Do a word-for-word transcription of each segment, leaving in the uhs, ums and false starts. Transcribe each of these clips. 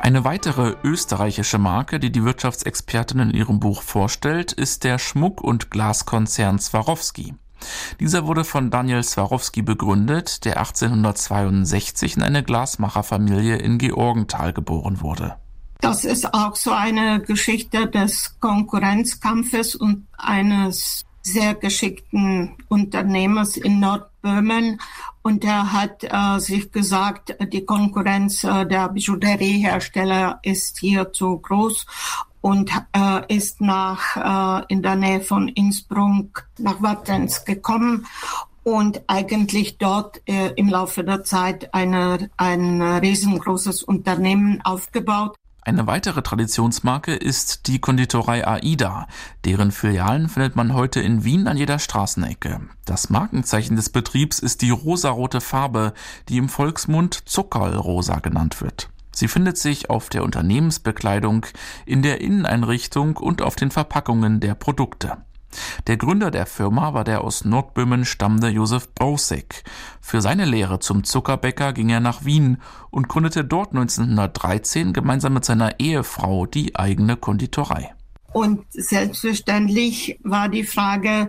Eine weitere österreichische Marke, die die Wirtschaftsexpertin in ihrem Buch vorstellt, ist der Schmuck- und Glaskonzern Swarovski. Dieser wurde von Daniel Swarovski begründet, der achtzehnhundertzweiundsechzig in eine Glasmacherfamilie in Georgenthal geboren wurde. Das ist auch so eine Geschichte des Konkurrenzkampfes und eines sehr geschickten Unternehmers in Nordböhmen. Und er hat äh, sich gesagt, die Konkurrenz äh, der Bijuteriehersteller ist hier zu groß und äh, ist nach äh, in der Nähe von Innsbruck nach Wattens gekommen und eigentlich dort äh, im Laufe der Zeit eine, ein riesengroßes Unternehmen aufgebaut. Eine weitere Traditionsmarke ist die Konditorei AIDA. Deren Filialen findet man heute in Wien an jeder Straßenecke. Das Markenzeichen des Betriebs ist die rosarote Farbe, die im Volksmund Zuckerlrosa genannt wird. Sie findet sich auf der Unternehmensbekleidung, in der Inneneinrichtung und auf den Verpackungen der Produkte. Der Gründer der Firma war der aus Nordböhmen stammende Josef Brosek. Für seine Lehre zum Zuckerbäcker ging er nach Wien und gründete dort neunzehnhundertdreizehn gemeinsam mit seiner Ehefrau die eigene Konditorei. Und selbstverständlich war die Frage,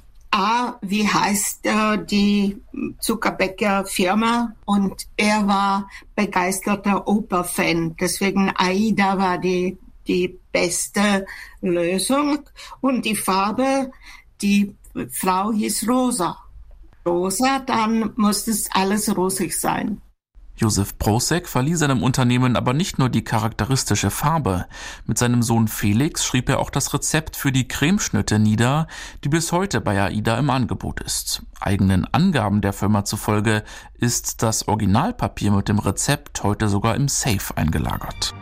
A, wie heißt äh, die Zuckerbäckerfirma? Und er war begeisterter Operfan, deswegen AIDA war die die beste Lösung. Und die Farbe, die Frau hieß Rosa. Rosa, dann muss es alles rosig sein. Josef Brosek verlieh seinem Unternehmen aber nicht nur die charakteristische Farbe. Mit seinem Sohn Felix schrieb er auch das Rezept für die Cremeschnitte nieder, die bis heute bei AIDA im Angebot ist. Eigenen Angaben der Firma zufolge ist das Originalpapier mit dem Rezept heute sogar im Safe eingelagert.